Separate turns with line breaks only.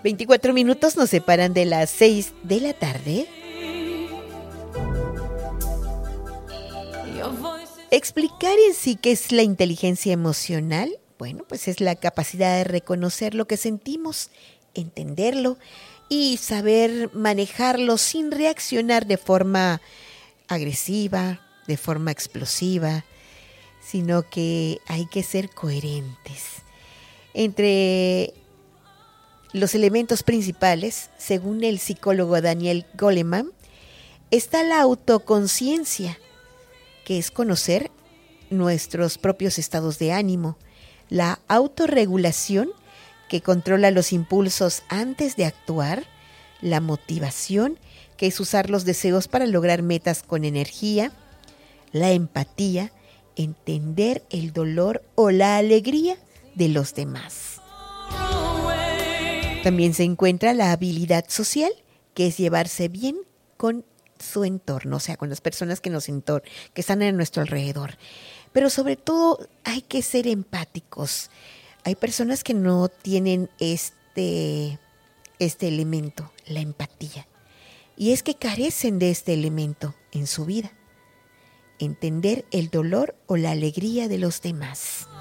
24 minutos nos separan de las 6 de la tarde. Explicar en sí qué es la inteligencia emocional, bueno, pues es la capacidad de reconocer lo que sentimos, entenderlo y saber manejarlo sin reaccionar de forma agresiva, de forma explosiva, sino que hay que ser coherentes. Entre los elementos principales, según el psicólogo Daniel Goleman, está la autoconciencia, que es conocer nuestros propios estados de ánimo, la autorregulación, que controla los impulsos antes de actuar, la motivación, que es usar los deseos para lograr metas con energía, la empatía, entender el dolor o la alegría de los demás. También se encuentra la habilidad social, que es llevarse bien con su entorno, o sea, con las personas que están a nuestro alrededor. Pero sobre todo hay que ser empáticos. Hay personas que no tienen este elemento, la empatía. Y es que carecen de este elemento en su vida. Entender el dolor o la alegría de los demás.